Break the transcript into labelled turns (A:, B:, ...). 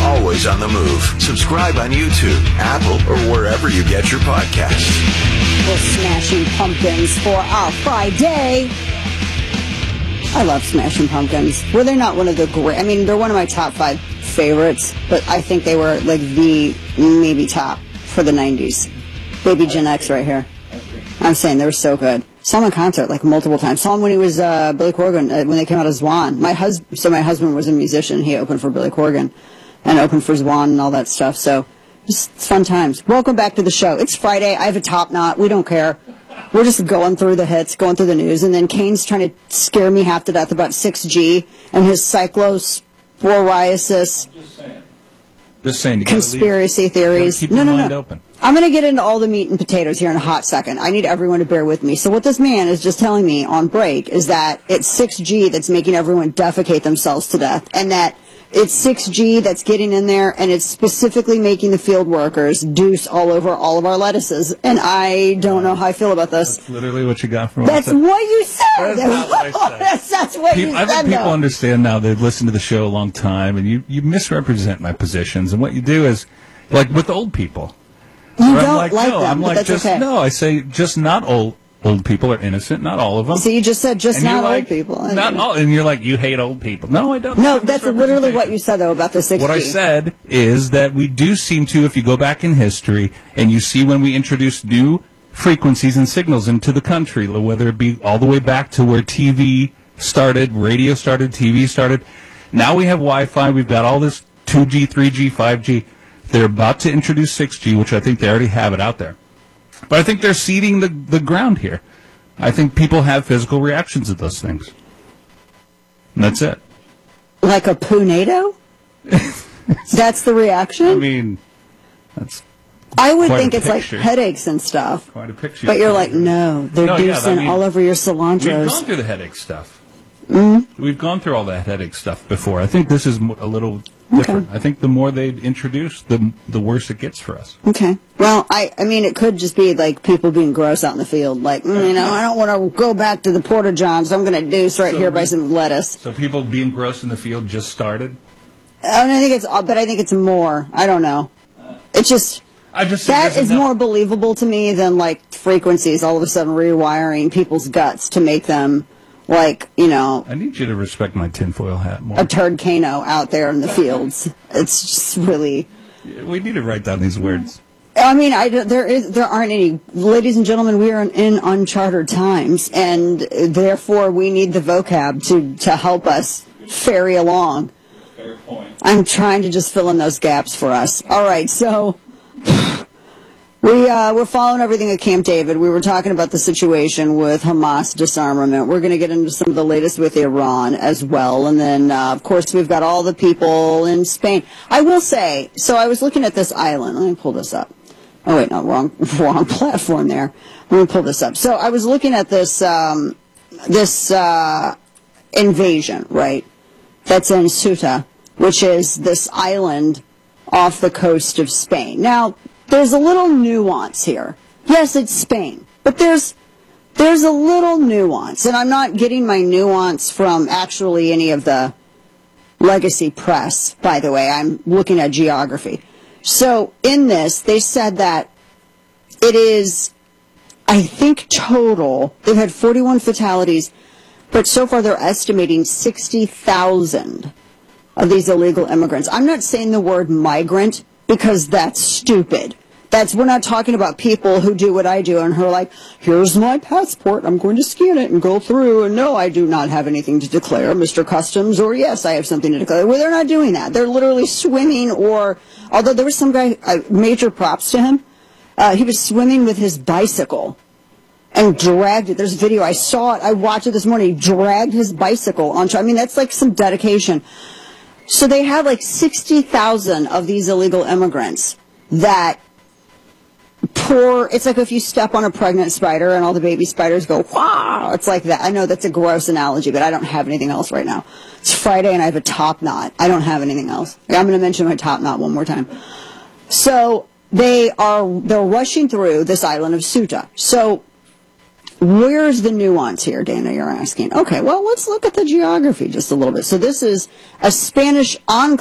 A: always on the move. Subscribe on YouTube, Apple, or wherever you get your podcasts.
B: We're Smashing Pumpkins for our Friday. I love Smashing Pumpkins. Were they not one of the great... I mean, they're one of my top 5 favorites, but I think they were like the maybe top for the 90s. Baby Gen X right here. I'm saying they were so good. Saw him in concert like multiple times. Saw him when he was Billy Corgan, when they came out as Zwan. My husband was a musician. He opened for Billy Corgan and opened for Zwan and all that stuff. So just fun times. Welcome back to the show. It's Friday. I have a top knot. We don't care. We're just going through the hits, going through the news, and then Kane's trying to scare me half to death about 6G and his cyclosporiasis.
C: Just saying.
B: Conspiracy theories.
C: Keep your mind open.
B: I'm going to get into all the meat and potatoes here in a hot second. I need everyone to bear with me. So what this man is just telling me on break is that it's 6G that's making everyone defecate themselves to death, and that it's 6G that's getting in there, and it's specifically making the field workers deuce all over all of our lettuces. And I don't know how I feel about this.
C: That's literally what you got from
B: That's what you said.
C: That's not what I said.
B: That's what you said.
C: I think people understand now. They've listened to the show a long time, and you misrepresent my positions. And what you do is, like with old people.
B: You don't like them, but that's okay.
C: No, I say just not old people are innocent, not all of them.
B: So you just said just not old people.
C: Not all, and you're like, you hate old people. No, I don't.
B: No, that's literally what you said, though, about the 6G.
C: What I said is that we do seem to, if you go back in history, and you see when we introduce new frequencies and signals into the country, whether it be all the way back to where TV started, radio started, TV started. Now we have Wi-Fi. We've got all this 2G, 3G, 5G. They're about to introduce 6G, which I think they already have it out there. But I think they're seeding the ground here. I think people have physical reactions to those things. And that's it.
B: Like a punado? That's the reaction?
C: I mean, that's
B: I would think it's like headaches and stuff.
C: Quite a picture.
B: But you're like, no, they're deucing all over your cilantros.
C: We've gone through the headache stuff. Mm-hmm. We've gone through all that headache stuff before. I think this is a little different. I think the more they introduce, the worse it gets for us.
B: Okay. Well, I mean, it could just be like people being gross out in the field. Like, I don't want to go back to the Porta Johns. I'm going to deuce right here by some lettuce.
C: So people being gross in the field just started?
B: I think it's more. I don't know. It's just... that is more believable to me than like frequencies all of a sudden rewiring people's guts to make them like,
C: I need you to respect my tinfoil hat more.
B: A turdcano out there in the fields. It's just really...
C: We need to write down these words.
B: I mean, there aren't any. Ladies and gentlemen, we are in uncharted times, and therefore we need the vocab to help us ferry along.
C: Fair point.
B: I'm trying to just fill in those gaps for us. All right, so... We're following everything at Camp David. We were talking about the situation with Hamas disarmament. We're going to get into some of the latest with Iran as well. And then, of course, we've got all the people in Spain. I will say, so I was looking at this island. Let me pull this up. Oh, wait, no, wrong platform there. Let me pull this up. So I was looking at this invasion, right, that's in Ceuta, which is this island off the coast of Spain. Now, there's a little nuance here. Yes, it's Spain, but there's a little nuance, and I'm not getting my nuance from actually any of the legacy press, by the way. I'm looking at geography. So in this, they said that it is, I think total, they've had 41 fatalities, but so far they're estimating 60,000 of these illegal immigrants. I'm not saying the word migrant, because that's stupid. We're not talking about people who do what I do and who are like, here's my passport, I'm going to scan it and go through, and no, I do not have anything to declare, Mr. Customs, or yes, I have something to declare. Well, they're not doing that. They're literally swimming, or, although there was some guy, major props to him, he was swimming with his bicycle and dragged it. There's a video, I saw it, I watched it this morning, he dragged his bicycle onto, I mean, that's like some dedication. So they have like 60,000 of these illegal immigrants that pour, it's like if you step on a pregnant spider and all the baby spiders go, wow, it's like that. I know that's a gross analogy, but I don't have anything else right now. It's Friday and I have a top knot. I don't have anything else. I'm going to mention my top knot one more time. So they're rushing through this island of Ceuta. So where's the nuance here, Dana, you're asking? Okay, well, let's look at the geography just a little bit. So this is a Spanish enclave